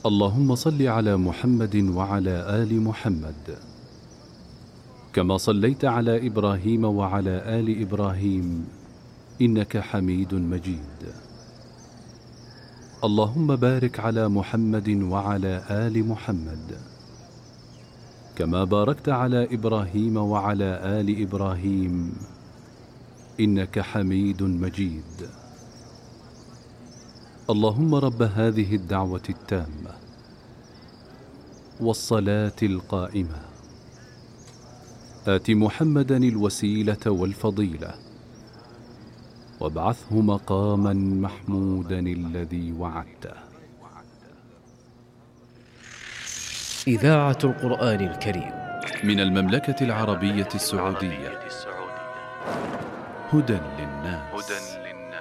اللهم صل على محمد وعلى آل محمد كما صليت على إبراهيم وعلى آل إبراهيم إنك حميد مجيد. اللهم بارك على محمد وعلى آل محمد كما باركت على إبراهيم وعلى آل إبراهيم إنك حميد مجيد. اللهم رب هذه الدعوة التامة والصلاة القائمة آت محمدا الوسيلة والفضيلة وابعثه مقاما محمودا الذي وعدته. إذاعة القرآن الكريم من المملكة العربية السعودية. هدى للناس.